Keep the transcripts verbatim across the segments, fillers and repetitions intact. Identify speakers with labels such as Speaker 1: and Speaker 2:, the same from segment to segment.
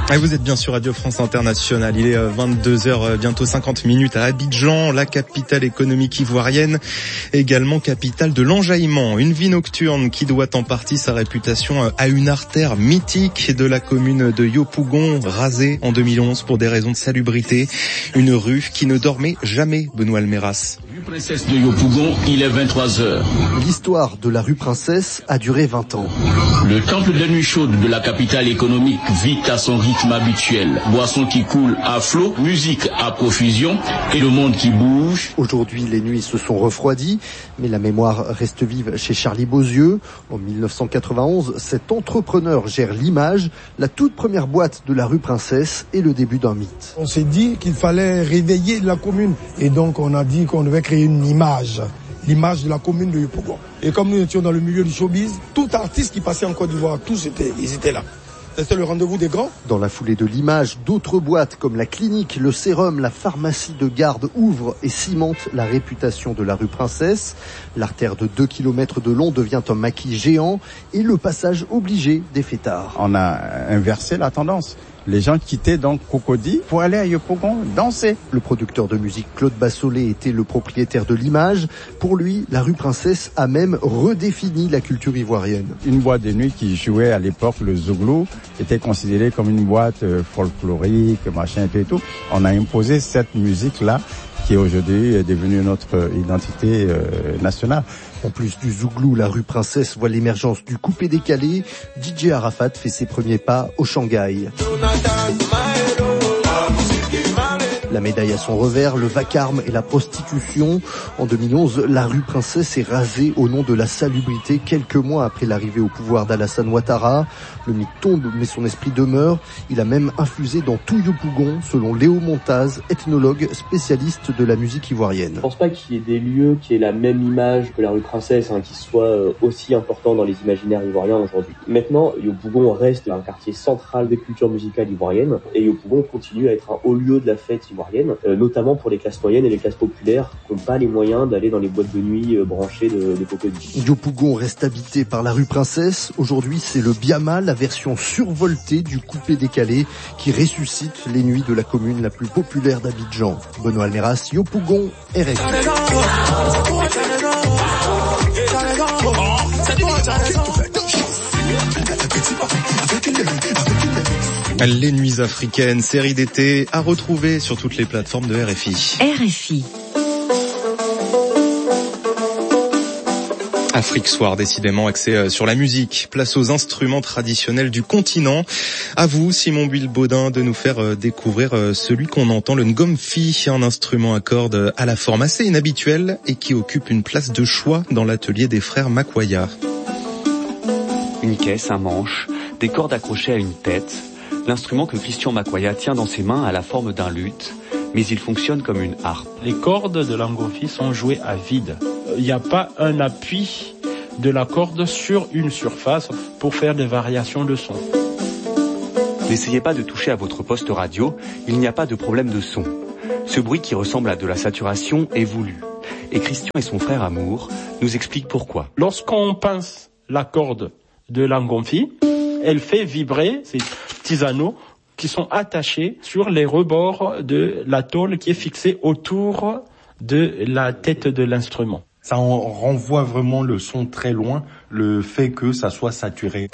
Speaker 1: Et vous êtes bien sur Radio France Internationale. Il est vingt-deux heures, bientôt cinquante minutes à Abidjan, la capitale économique ivoirienne, également capitale de l'enjaillement. Une vie nocturne qui doit en partie sa réputation à une artère mythique de la commune de Yopougon, rasée en deux mille onze pour des raisons de salubrité. Une rue qui ne dormait jamais, Benoît Almeras.
Speaker 2: Rue Princesse de Yopougon, il est vingt-trois heures.
Speaker 3: L'histoire de la rue Princesse a duré vingt ans.
Speaker 2: Le temple de nuit chaude de la capitale économique vit à son rythme habituel. Boissons qui coulent à flot, musique à profusion et le monde qui bouge.
Speaker 3: Aujourd'hui, les nuits se sont refroidies, mais la mémoire reste vive chez Charlie Beauzieux. En mille neuf cent quatre-vingt-onze, cet entrepreneur gère l'image, la toute première boîte de la rue Princesse et le début d'un mythe.
Speaker 4: On s'est dit qu'il fallait réveiller la commune et donc on a dit qu'on devait créer une image. L'image de la commune de Yopougon. Et comme nous étions dans le milieu du showbiz, tout artiste qui passait en Côte d'Ivoire, tous étaient, ils étaient là. C'était le rendez-vous des grands.
Speaker 3: Dans la foulée de l'image, d'autres boîtes comme la clinique, le sérum, la pharmacie de garde ouvrent et cimentent la réputation de la rue Princesse. L'artère de deux kilomètres de long devient un maquis géant et le passage obligé des fêtards.
Speaker 5: On a inversé la tendance. Les gens quittaient donc Cocody pour aller à Yopougon danser.
Speaker 3: Le producteur de musique Claude Bassolé était le propriétaire de l'image. Pour lui, la rue Princesse a même redéfini la culture ivoirienne.
Speaker 5: Une boîte de nuit qui jouait à l'époque le Zouglou était considérée comme une boîte folklorique, machin et tout. On a imposé cette musique-là qui aujourd'hui est devenue notre identité euh, nationale.
Speaker 3: En plus du Zouglou, la rue Princesse voit l'émergence du coupé-décalé. D J Arafat fait ses premiers pas au Shanghai. La médaille à son revers, le vacarme et la prostitution. En deux mille onze, la rue Princesse est rasée au nom de la salubrité quelques mois après l'arrivée au pouvoir d'Alassane Ouattara. Le mythe tombe, mais son esprit demeure. Il a même infusé dans tout Yopougon, selon Léo Montaz, ethnologue spécialiste de la musique ivoirienne.
Speaker 6: Je ne pense pas qu'il y ait des lieux qui aient la même image que la rue Princesse, hein, qui soient aussi importants dans les imaginaires ivoiriens aujourd'hui. Maintenant, Yopougon reste un quartier central des cultures musicales ivoiriennes et Yopougon continue à être un haut lieu de la fête ivoirienne, euh, notamment pour les classes moyennes et les classes populaires qui n'ont pas les moyens d'aller dans les boîtes de nuit euh, branchées de, de Cocody.
Speaker 3: Yopougon reste habité par la rue Princesse. Aujourd'hui, c'est le Biama, la version survoltée du coupé-décalé qui ressuscite les nuits de la commune la plus populaire d'Abidjan. Benoît Almeras, Yopougon, R F I.
Speaker 1: Les Nuits africaines, série d'été à retrouver sur toutes les plateformes de R F I.
Speaker 7: R F I.
Speaker 1: Afrique Soir, décidément, axé sur la musique. Place aux instruments traditionnels du continent. À vous, Simon Buil-Baudin, de nous faire découvrir celui qu'on entend, le ngomfi, un instrument à cordes à la forme assez inhabituelle et qui occupe une place de choix dans l'atelier des frères Makwaya.
Speaker 8: Une caisse, un manche, des cordes accrochées à une tête. L'instrument que Christian Makwaya tient dans ses mains a la forme d'un luth, mais il fonctionne comme une harpe.
Speaker 9: Les cordes de l'angomfi sont jouées à vide. Il n'y a pas un appui de la corde sur une surface pour faire des variations de son.
Speaker 8: N'essayez pas de toucher à votre poste radio, il n'y a pas de problème de son. Ce bruit qui ressemble à de la saturation est voulu. Et Christian et son frère Amour nous expliquent pourquoi.
Speaker 9: Lorsqu'on pince la corde de l'angomfi, elle fait vibrer ces petits anneaux qui sont attachés sur les rebords de la tôle qui est fixée autour de la tête de l'instrument.
Speaker 10: Ça en renvoie vraiment le son très loin, le fait que ça soit saturé.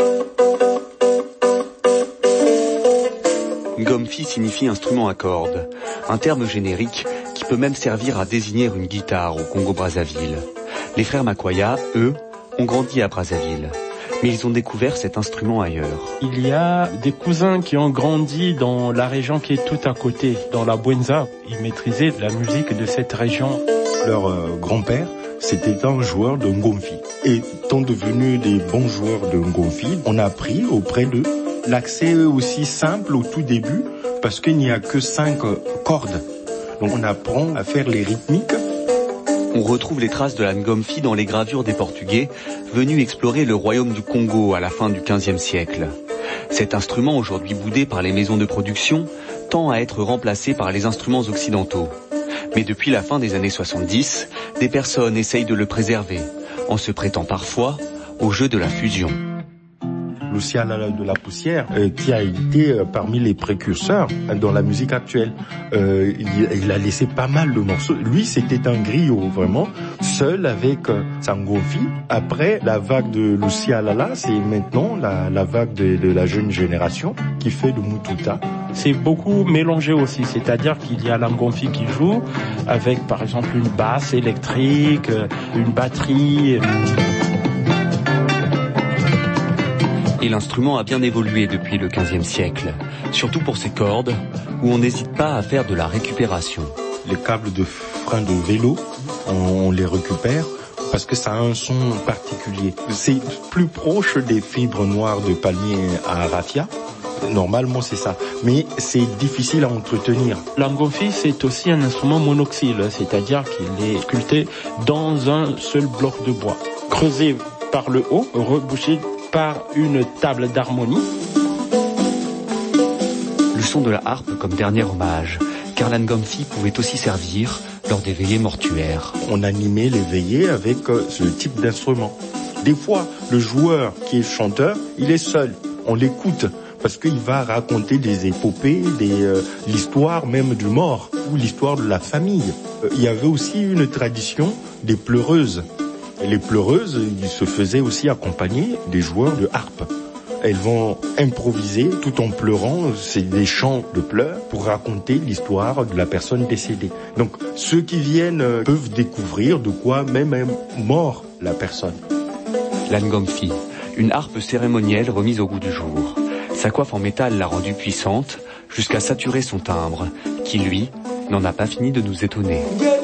Speaker 8: Ngomfi signifie instrument à cordes, un terme générique qui peut même servir à désigner une guitare au Congo-Brazzaville. Les frères Makwaya, eux, ont grandi à Brazzaville. Mais ils ont découvert cet instrument ailleurs.
Speaker 9: Il y a des cousins qui ont grandi dans la région qui est tout à côté, dans la Bwenza. Ils maîtrisaient la musique de cette région.
Speaker 10: Leur euh, grand-père, c'était un joueur de ngomfi. Et étant devenus des bons joueurs de ngomfi, on a appris auprès d'eux l'accès aussi simple au tout début, parce qu'il n'y a que cinq cordes. Donc on apprend à faire les rythmiques.
Speaker 8: On retrouve les traces de la ngomfi dans les gravures des Portugais venus explorer le royaume du Congo à la fin du quinzième siècle. Cet instrument, aujourd'hui boudé par les maisons de production, tend à être remplacé par les instruments occidentaux. Mais depuis la fin des années soixante-dix, des personnes essayent de le préserver, en se prêtant parfois au jeu de la fusion.
Speaker 10: Lucia de la Poussière, euh, qui a été euh, parmi les précurseurs dans la musique actuelle. Euh, il, il a laissé pas mal de morceaux. Lui, c'était un griot, vraiment, seul avec euh, Sangofi. Après, la vague de Lucia Lala, c'est maintenant la, la vague de, de la jeune génération qui fait de Mututa.
Speaker 9: C'est beaucoup mélangé aussi, c'est-à-dire qu'il y a l'Angomfi qui joue avec par exemple une basse électrique, une batterie.
Speaker 8: Et l'instrument a bien évolué depuis le quinzième siècle, surtout pour ses cordes, où on n'hésite pas à faire de la récupération.
Speaker 10: Les câbles de frein de vélo, on, on les récupère parce que ça a un son particulier. C'est plus proche des fibres noires de palmier à raffia. Normalement, c'est ça. Mais c'est difficile à entretenir.
Speaker 9: L'Angomfi, c'est aussi un instrument monoxyle, c'est-à-dire qu'il est sculpté dans un seul bloc de bois, creusé par le haut, rebouché par une table d'harmonie.
Speaker 8: Le son de la harpe comme dernier hommage, car l'Angomfi pouvait aussi servir lors des veillées mortuaires.
Speaker 10: On animait les veillées avec ce type d'instrument. Des fois, le joueur qui est chanteur, il est seul. On l'écoute. Parce qu'il va raconter des épopées, des, euh, l'histoire même du mort, ou l'histoire de la famille. Euh, il y avait aussi une tradition des pleureuses. Et les pleureuses, ils se faisaient aussi accompagner des joueurs de harpe. Elles vont improviser tout en pleurant, c'est des chants de pleurs pour raconter l'histoire de la personne décédée. Donc ceux qui viennent euh, peuvent découvrir de quoi même est mort la personne.
Speaker 8: L'Angomfi, une harpe cérémonielle remise au goût du jour. Sa coiffe en métal l'a rendue puissante, jusqu'à saturer son timbre, qui lui, n'en a pas fini de nous étonner.